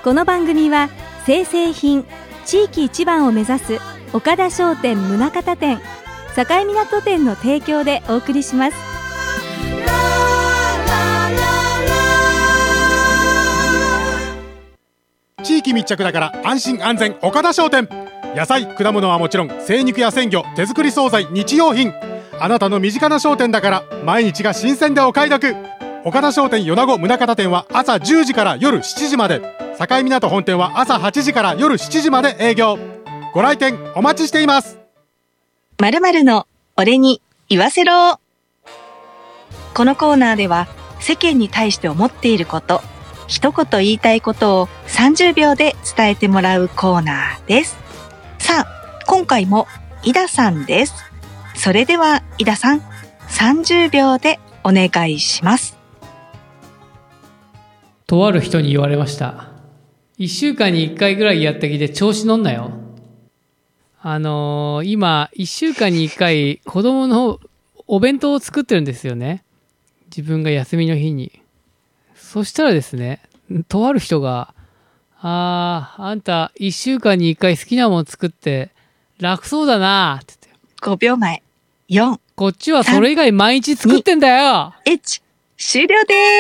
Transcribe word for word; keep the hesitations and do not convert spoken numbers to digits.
この番組は生鮮品地域一番を目指す岡田商店宗像店、境港店の提供でお送りします。 地域密着だから安心安全岡田商店。野菜果物はもちろん精肉や鮮魚、手作り惣菜、日用品、あなたの身近な商店だから毎日が新鮮でお買い得。岡田商店米子宗像店は朝じゅうじから夜しちじまで、境港本店は朝はちじから夜しちじまで営業。ご来店お待ちしています。 〇〇の俺に言わせろ。このコーナーでは世間に対して思っていること、一言言いたいことをさんじゅうびょうで伝えてもらうコーナーです。さあ、今回も井田さんです。それでは井田さん、さんじゅうびょうでお願いします。 とある人に言われました。いっしゅうかんにいっかいぐらいやってきて調子乗んなよ。あのー、今いっしゅうかんにいっかい子供のお弁当を作ってるんですよね。自分が休みの日に。そしたらですね、とある人が、あー、あんたいっしゅうかんにいっかい好きなもの作って楽そうだなって言って。 ごびょうまえ。よん。 こっちはそれ以外毎日作ってんだよ。 いち。終了です。